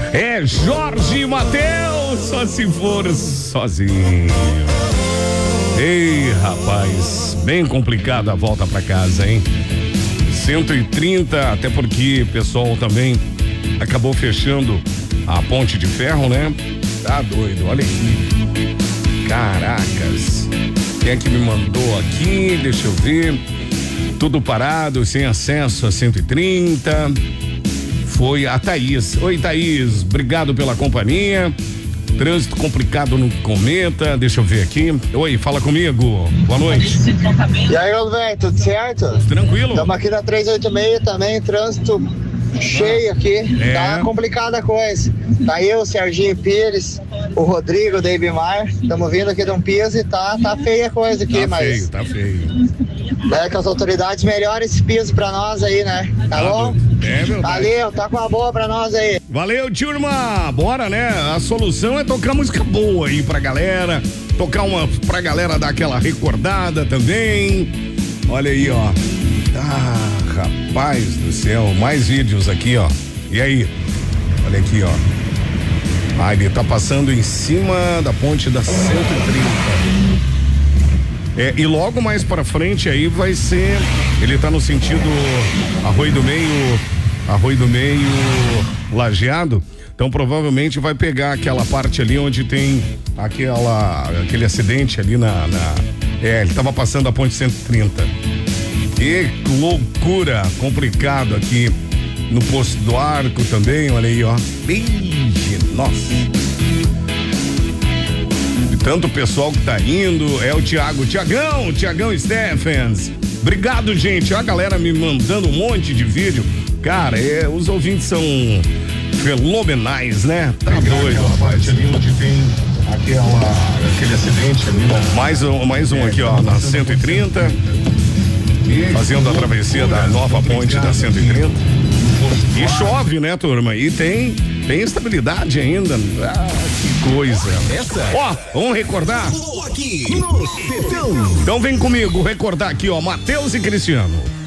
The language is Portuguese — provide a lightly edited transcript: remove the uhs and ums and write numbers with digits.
É Jorge Mateus, só se for sozinho. Ei, rapaz, bem complicada a volta pra casa, hein? 130, até porque o pessoal também acabou fechando a ponte de ferro, né? Tá doido, olha aí. Caracas. Quem é que me mandou aqui? Deixa eu ver. Tudo parado, sem acesso a 130. Foi a Thaís. Oi, Thaís, obrigado pela companhia. Trânsito complicado no Cometa, deixa eu ver aqui. Oi, fala comigo. Boa noite. E aí, meu velho, tudo certo? Tranquilo. Estamos aqui na 386 também, trânsito cheio aqui. Tá complicada a coisa. Tá eu, o Serginho Pires, o Rodrigo, o David Mar. Estamos vindo aqui de um piso e tá feia a coisa aqui, mas. Tá feio. É que as autoridades melhorem esse piso pra nós aí, né? Tá bom? É, meu Valeu, tá com uma boa pra nós aí. Valeu, turma. Bora, né? A solução é tocar música boa aí pra galera. Tocar uma pra galera dar aquela recordada também. Olha aí, ó. Ah, rapaz do céu. Mais vídeos aqui, ó. E aí? Olha aqui, ó. Ah, ele tá passando em cima da ponte da 130. E logo mais pra frente aí vai ser, ele tá no sentido Arroio do Meio, Lajeado, então provavelmente vai pegar aquela parte ali onde tem aquele acidente ali ele tava passando a ponte 130. Que loucura, complicado aqui no Poço do Arco também, olha aí, ó. Nossa. Tanto pessoal que tá indo, é o Tiagão Stephens. Obrigado, gente. A galera me mandando um monte de vídeo. Cara, os ouvintes são fenomenais, né? Tá doido. Rapaz, ali onde tem aquele acidente ali. Mais um aqui, ó, na 130. Fazendo a travessia da nova ponte da 130. E chove, né, turma? E tem estabilidade ainda. Ah, que coisa. Ó, vamos recordar? Aqui no Tetão. Então vem comigo recordar aqui, ó, Matheus e Cristiano.